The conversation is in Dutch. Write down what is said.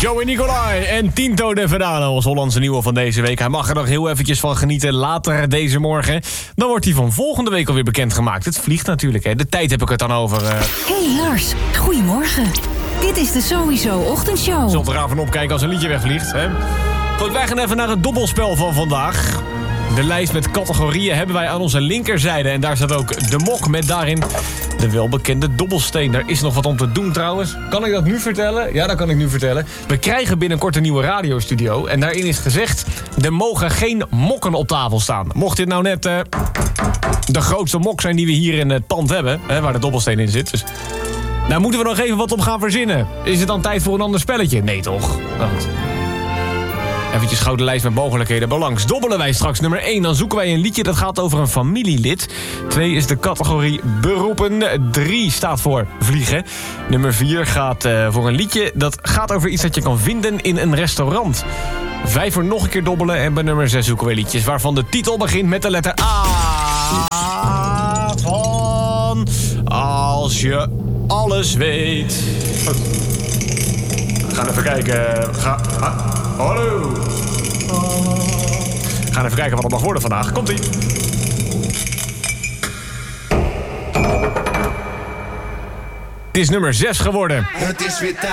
Joey Nicolai en Tinto de Verdano, ons Hollandse nieuwe van deze week. Hij mag er nog heel eventjes van genieten later deze morgen. Dan wordt hij van volgende week alweer bekendgemaakt. Het vliegt natuurlijk, hè. De tijd heb ik het dan over. Hey Lars, goedemorgen. Dit is de Sowieso Ochtendshow. Zult er van opkijken als een liedje wegvliegt, hè? Goed, wij gaan even naar het dobbelspel van vandaag. De lijst met categorieën hebben wij aan onze linkerzijde. En daar staat ook de mok met daarin de welbekende dobbelsteen. Er is nog wat om te doen trouwens. Kan ik dat nu vertellen? Ja, dat kan ik nu vertellen. We krijgen binnenkort een nieuwe radiostudio. En daarin is gezegd, er mogen geen mokken op tafel staan. Mocht dit nou net de grootste mok zijn die we hier in het pand hebben, waar de dobbelsteen in zit. Dus daar moeten we nog even wat op gaan verzinnen. Is het dan tijd voor een ander spelletje? Nee toch? Nou goed. Eventjes gauw de lijst met mogelijkheden belangs. Dobbelen wij straks nummer 1. Dan zoeken wij een liedje dat gaat over een familielid. 2 is de categorie beroepen. 3 staat voor vliegen. Nummer 4 gaat voor een liedje dat gaat over iets dat je kan vinden in een restaurant. 5 voor nog een keer dobbelen. En bij nummer 6 zoeken we liedjes waarvan de titel begint met de letter A. Van Als je alles weet. We gaan even kijken. Hallo. We gaan even kijken wat het mag worden vandaag. Komt-ie. Het is nummer 6 geworden. Het is weer tijd.